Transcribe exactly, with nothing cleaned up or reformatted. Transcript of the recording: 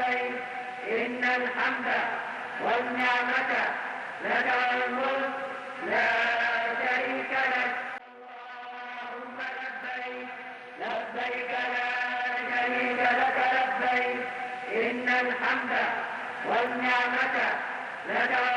لبيك إن الحمد والنعمة لك والملك لا شريك لك. اللهم لبيك لبيك لا شريك لك لبيك إن الحمد والنعمة لك